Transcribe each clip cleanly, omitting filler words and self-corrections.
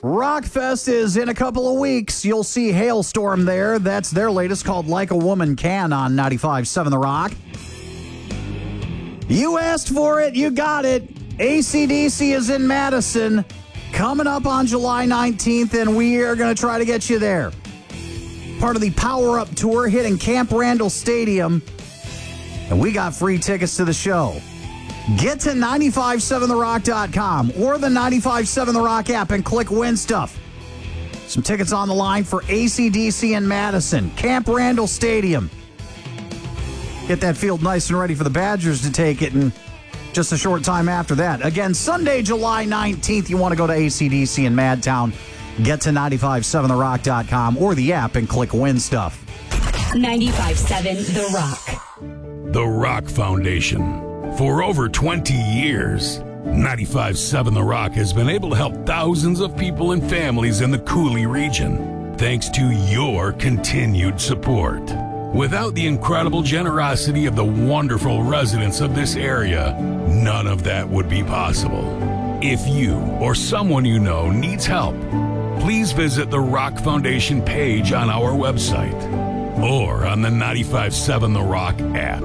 Rockfest is in a couple of weeks. You'll see Hailstorm there. That's their latest, called Like a Woman Can, on 95.7 The Rock. You asked for it. You got it. AC/DC is in Madison coming up on July 19th, and we are going to try to get you there. Part of the Power Up Tour hitting Camp Randall Stadium, and we got free tickets to the show. Get to 957therock.com or the 95.7 The Rock app and click Win Stuff. Some tickets on the line for AC/DC in Madison, Camp Randall Stadium. Get that field nice and ready for the Badgers to take it in just a short time after that. Again, Sunday, July 19th, you want to go to AC/DC in Madtown. Get to 957therock.com or the app and click Win Stuff. 95.7 The Rock. The Rock Foundation. For over 20 years, 95.7 The Rock has been able to help thousands of people and families in the Cooley region, thanks to your continued support. Without the incredible generosity of the wonderful residents of this area, none of that would be possible. If you or someone you know needs help, please visit the Rock Foundation page on our website or on the 95.7 The Rock app.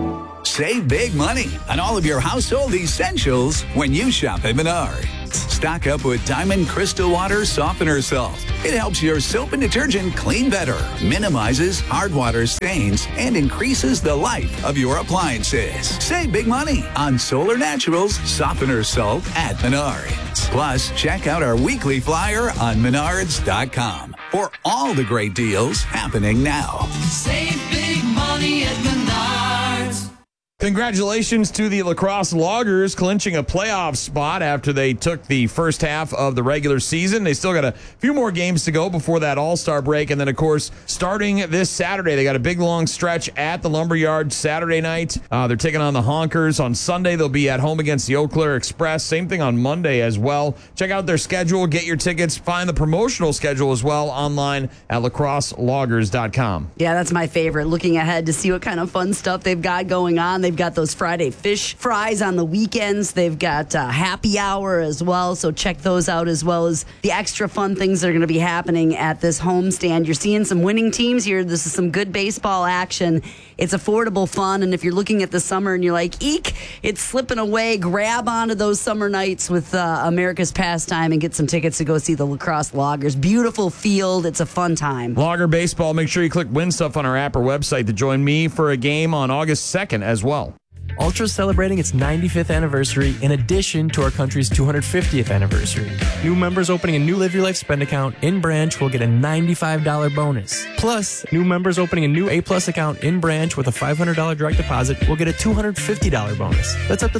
Save big money on all of your household essentials when you shop at Menards. Stock up with Diamond Crystal Water Softener Salt. It helps your soap and detergent clean better, minimizes hard water stains, and increases the life of your appliances. Save big money on Solar Naturals Softener Salt at Menards. Plus, check out our weekly flyer on Menards.com for all the great deals happening now. Save big money at Menards. Congratulations to the La Crosse Loggers clinching a playoff spot after they took the first half of the regular season. They still got a few more games to go before that All-Star break. And then, of course, starting this Saturday, they got a big, long stretch at the Lumberyard Saturday night. They're taking on the Honkers. On Sunday, they'll be at home against the Eau Claire Express. Same thing on Monday as well. Check out their schedule. Get your tickets. Find the promotional schedule as well online at lacrosseloggers.com. Yeah, that's my favorite. Looking ahead to see what kind of fun stuff they've got going on. They've got those Friday fish fries on the weekends. They've got happy hour as well, so check those out, as well as the extra fun things that are going to be happening at this homestand. You're seeing some winning teams here. This is some good baseball action. It's affordable fun, and if you're looking at the summer and you're like, eek, it's slipping away, grab onto those summer nights with America's Pastime and get some tickets to go see the La Crosse Loggers. Beautiful field. It's a fun time. Logger Baseball, make sure you click Win Stuff on our app or website to join me for a game on August 2nd as well. Ultra is celebrating its 95th anniversary in addition to our country's 250th anniversary. New members opening a new Live Your Life spend account in branch will get a $95 bonus. Plus, new members opening a new A-Plus account in branch with a $500 direct deposit will get a $250 bonus. That's up to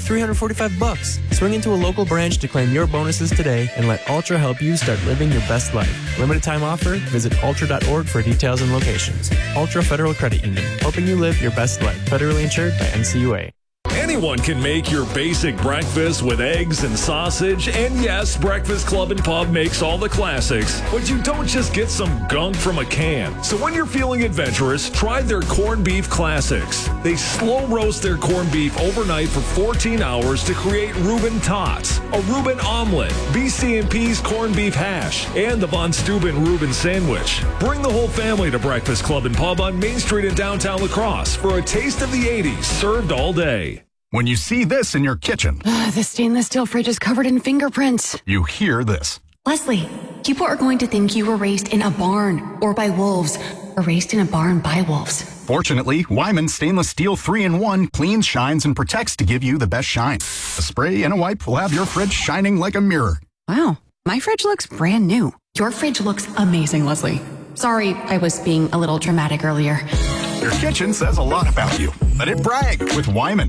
$345. Swing into a local branch to claim your bonuses today and let Ultra help you start living your best life. Limited time offer. Visit ultra.org for details and locations. Ultra Federal Credit Union, helping you live your best life. Federally insured by NCUA. Anyone can make your basic breakfast with eggs and sausage, and yes, Breakfast Club and Pub makes all the classics, but you don't just get some gunk from a can. So when you're feeling adventurous, try their corned beef classics. They slow roast their corned beef overnight for 14 hours to create Reuben Tots, a Reuben omelet, BC&P's corned beef hash, and the Von Steuben Reuben sandwich. Bring the whole family to Breakfast Club and Pub on Main Street in downtown La Crosse for a taste of the 80s served all day. When you see this in your kitchen, the stainless steel fridge is covered in fingerprints. You hear this. Leslie, people are going to think you were raised in a barn or by wolves, or raised in a barn by wolves. Fortunately, Wyman Stainless Steel 3-in-1 cleans, shines, and protects to give you the best shine. A spray and a wipe will have your fridge shining like a mirror. Wow, my fridge looks brand new. Your fridge looks amazing, Leslie. Sorry, I was being a little dramatic earlier. Your kitchen says a lot about you. Let it brag with Wyman.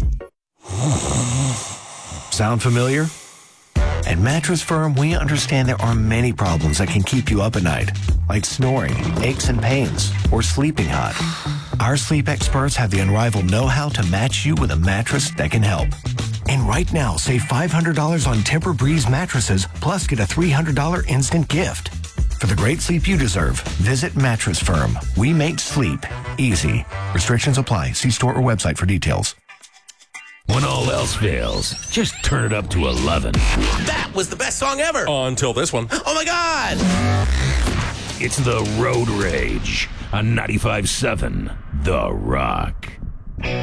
Sound familiar? At Mattress Firm, we understand there are many problems that can keep you up at night, like snoring, aches and pains, or sleeping hot. Our sleep experts have the unrivaled know-how to match you with a mattress that can help. And right now, save $500 on Tempur-Breeze mattresses, plus get a $300 instant gift. For the great sleep you deserve, visit Mattress Firm. We make sleep easy. Restrictions apply. See store or website for details. When all else fails, just turn it up to 11. That was the best song ever. Until this one. Oh my God. It's the Road Rage on 95.7 The Rock.